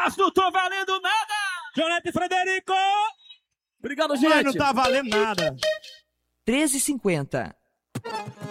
Mas não tô valendo nada! Jonete Frederico! Obrigado, gente! Mas não tá valendo nada. 13h50.